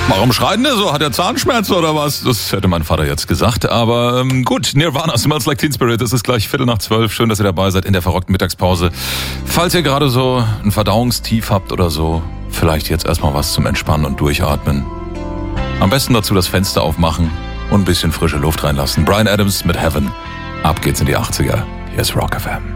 Warum schreit der so? Hat er Zahnschmerzen oder was? Das hätte mein Vater jetzt gesagt. Aber gut, Nirvana, Smells Like Teen Spirit. Es ist gleich 11:45. Schön, dass ihr dabei seid in der verrockten Mittagspause. Falls ihr gerade so ein Verdauungstief habt oder so, vielleicht jetzt erstmal was zum Entspannen und Durchatmen. Am besten dazu das Fenster aufmachen und ein bisschen frische Luft reinlassen. Bryan Adams mit Heaven. Ab geht's in die 80er. Hier ist Rock FM.